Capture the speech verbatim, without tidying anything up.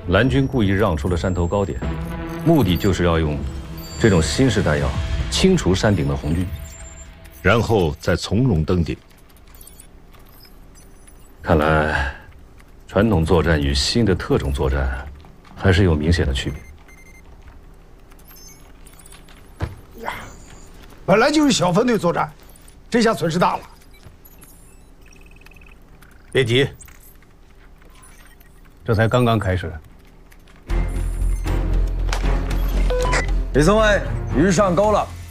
蓝军故意让出了山头高点，目的就是要用这种新式弹药清除山顶的红军，然后再从容登顶。看来，传统作战与新的特种作战还是有明显的区别。 呀，本来就是小分队作战，这下损失大了。 别急，这才刚刚开始。 李松蔚，鱼上钩了，